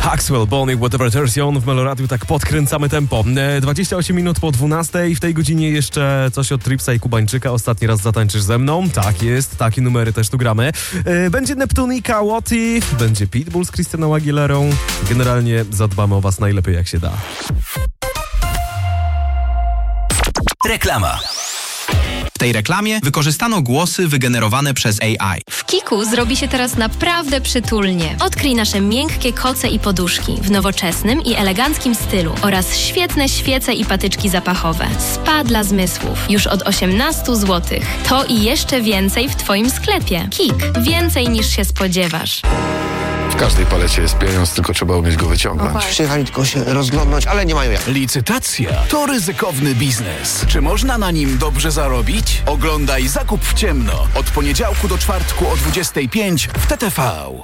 Axwell, Bonnie, Whatever Turns You On w Meloradiu, tak podkręcamy tempo. 28 minut po 12. W tej godzinie jeszcze coś od Tripsa i Kubańczyka. Ostatni raz zatańczysz ze mną. Tak jest, takie numery też tu gramy. Będzie Neptunika, Łoty, będzie Pitbull z Christianą Aguilerą. Generalnie zadbamy o was najlepiej jak się da. Reklama. W tej reklamie wykorzystano głosy wygenerowane przez AI. W Kiku zrobi się teraz naprawdę przytulnie. Odkryj nasze miękkie koce i poduszki w nowoczesnym i eleganckim stylu oraz świetne świece i patyczki zapachowe. Spa dla zmysłów już od 18 zł. To i jeszcze więcej w Twoim sklepie. Kik. Więcej niż się spodziewasz. W każdej palecie jest pieniądz, tylko trzeba umieć go wyciągnąć. Przyjechali tylko się rozglądnąć, ale nie mają jak. Licytacja to ryzykowny biznes. Czy można na nim dobrze zarobić? Oglądaj Zakup w ciemno od poniedziałku do czwartku o 25 w TTV.